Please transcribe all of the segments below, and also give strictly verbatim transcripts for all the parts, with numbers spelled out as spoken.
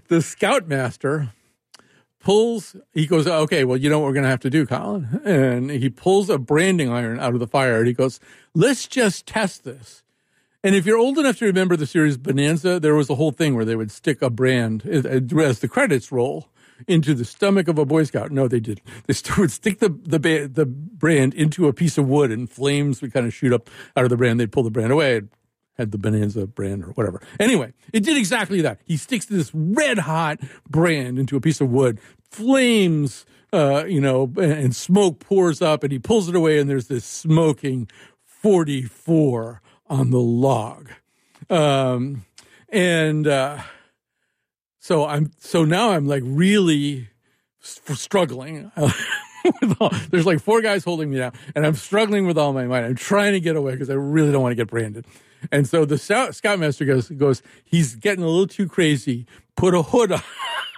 the scoutmaster pulls, he goes, okay, well, you know what we're going to have to do, Colin? And he pulls a branding iron out of the fire and he goes, let's just test this. And if you're old enough to remember the series Bonanza, there was a whole thing where they would stick a brand as the credits roll into the stomach of a Boy Scout. No, they didn't. They would stick the, the, the brand into a piece of wood and flames would kind of shoot up out of the brand. They'd pull the brand away. It had the Bonanza brand or whatever. Anyway, it did exactly that. He sticks this red hot brand into a piece of wood, flames, uh, you know, and smoke pours up and he pulls it away and there's this smoking forty-four on the log. Um, and, uh, so I'm, so now I'm like really st- struggling. with all, there's like four guys holding me down and I'm struggling with all my might. I'm trying to get away because I really don't want to get branded. And so the scout, scoutmaster goes, goes, he's getting a little too crazy. Put a hood on.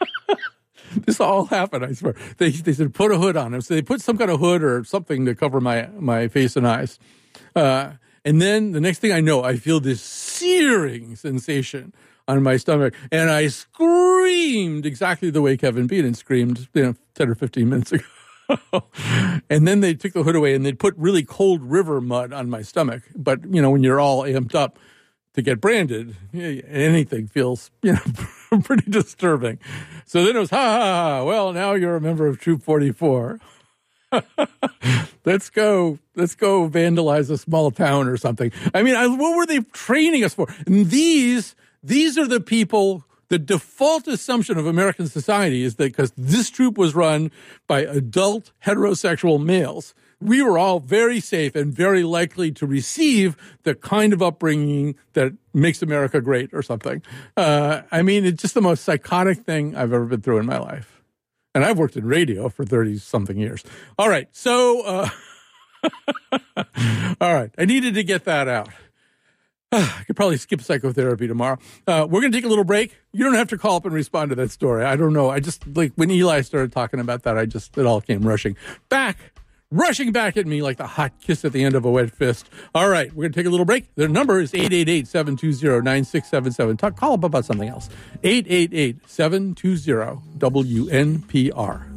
This all happened, I swear. They, they said, put a hood on him. So they put some kind of hood or something to cover my, my face and eyes. Uh, And then the next thing I know, I feel this searing sensation on my stomach. And I screamed exactly the way Kevin Beaton screamed, you know, ten or fifteen minutes ago. And then they took the hood away and they put really cold river mud on my stomach. But, you know, when you're all amped up to get branded, anything feels, you know, pretty disturbing. So then it was, ha, ha, ha, well, now you're a member of Troop forty-four. Let's go. Let's go vandalize a small town or something. I mean, I, what were they training us for? And these, these are the people, the default assumption of American society is that because this troop was run by adult heterosexual males, we were all very safe and very likely to receive the kind of upbringing that makes America great or something. Uh, I mean, it's just the most psychotic thing I've ever been through in my life. And I've worked in radio for thirty-something years. All right, so, uh, all right, I needed to get that out. I could probably skip psychotherapy tomorrow. Uh, we're going to take a little break. You don't have to call up and respond to that story. I don't know. I just, like, when Eli started talking about that, I just, it all came rushing back. Rushing back at me like the hot kiss at the end of a wet fist. All right, we're going to take a little break. The number is eight eight eight, seven two zero, nine six seven seven. Talk, call up about something else. eight eight eight, seven two zero, W N P R.